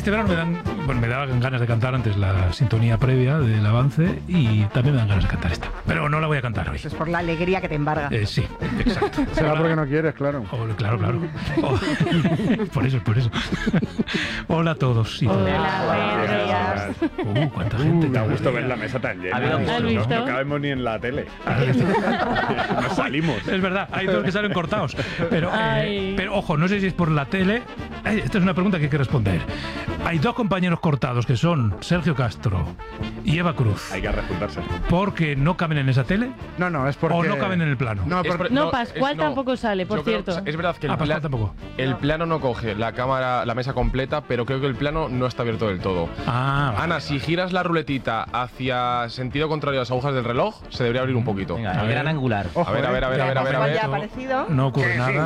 Este verano me daban ganas de cantar antes la sintonía previa del avance y también me dan ganas de cantar esta. Pero no la voy a cantar hoy. Eso es por la alegría que te embarga. Sí, exacto. Será porque no quieres, claro. Claro. Por eso. Hola a todos. Y Hola, buenos días. cuánta gente. Da gusto ver la mesa tan llena. ¿Has visto? No cabemos ni en la tele. No salimos. Es verdad, hay dos que salen cortados. Pero ojo, no sé si es por la tele. Esta es una pregunta que hay que responder. Hay dos compañeros cortados que son Sergio Castro y Eva Cruz. Hay que rejuntarse. ¿Porque no caben en esa tele? No, es porque... ¿O no caben en el plano? No, Pascual tampoco sale, por cierto. Es verdad que Pascual tampoco. El plano no coge la cámara, la mesa completa, pero creo que el plano no está abierto del todo. Ana, si giras la ruletita hacia sentido contrario a las agujas del reloj, se debería abrir un poquito. Venga, el gran angular. A ver. Ya ha aparecido. No ocurre nada.